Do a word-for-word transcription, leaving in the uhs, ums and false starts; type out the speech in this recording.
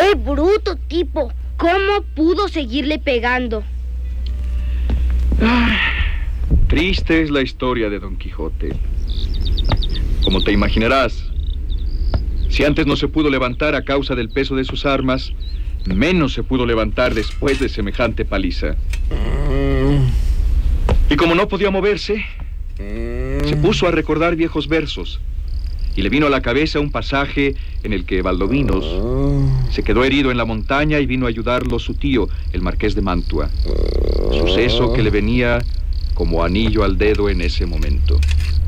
¡Qué bruto tipo! ¿Cómo pudo seguirle pegando? Ah, triste es la historia de Don Quijote. Como te imaginarás, si antes no se pudo levantar a causa del peso de sus armas, menos se pudo levantar después de semejante paliza. Y como no podía moverse, se puso a recordar viejos versos, y le vino a la cabeza un pasaje en el que Baldovinos se quedó herido en la montaña y vino a ayudarlo su tío, el marqués de Mantua. Suceso que le venía como anillo al dedo en ese momento.